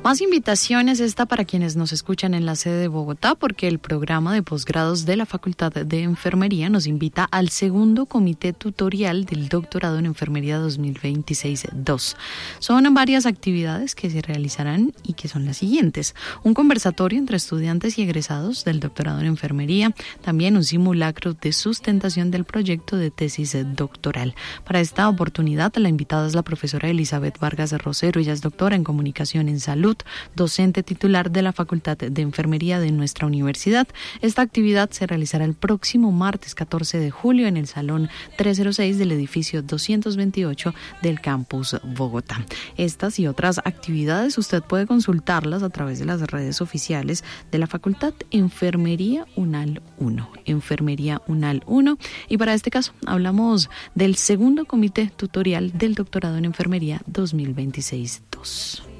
Más invitaciones esta para quienes nos escuchan en la sede de Bogotá, porque el programa de posgrados de la Facultad de Enfermería nos invita al segundo comité tutorial del doctorado en Enfermería 2026-2. Son varias actividades que se realizarán y que son las siguientes: un conversatorio entre estudiantes y egresados del doctorado en Enfermería, también un simulacro de sustentación del proyecto de tesis doctoral. Para esta oportunidad, la invitada es la profesora Elizabeth Vargas Rosero. Ella es doctora en Comunicación en Salud, docente titular de la Facultad de Enfermería de nuestra universidad. Esta actividad se realizará el próximo martes 14 de julio en el Salón 306 del edificio 228 del Campus Bogotá. Estas y otras actividades usted puede consultarlas a través de las redes oficiales de la Facultad Enfermería UNAL 1. Enfermería UNAL 1. Y para este caso hablamos del segundo comité tutorial del doctorado en Enfermería 2026-2.